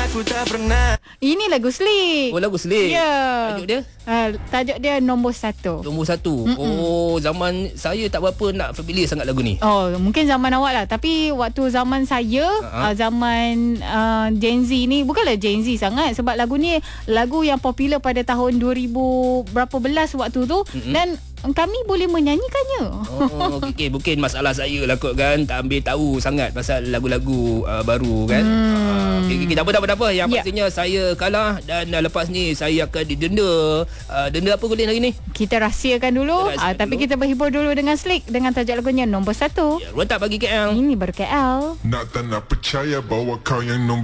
Ini lagu Slick. Oh, lagu Slick. Ya. Tajuk dia? Tajuk dia Nombor 1. Nombor 1. Oh, zaman saya tak berapa nak familiar sangat lagu ni. Oh, mungkin zaman awak lah. Tapi waktu zaman saya, zaman Gen Z ni, bukanlah Gen Z sangat. Sebab lagu ni lagu yang popular pada tahun 2000 berapa belas waktu tu. Dan kami boleh menyanyikannya. Oh, okay. Mungkin masalah saya lah kot kan. Tak ambil tahu sangat pasal lagu-lagu baru kan. Okay, tak apa. Yang pastinya saya kalah. Dan lepas ni saya akan didenda. Denda apa Gulin hari ni? Kita rahsiakan dulu. Tapi kita berhibur dulu dengan Slick dengan tajuk lagunya Nombor 1. Ya, Rotak Pagi KL. Ini baru KL. Nak tak nak percaya bahawa kau yang nombor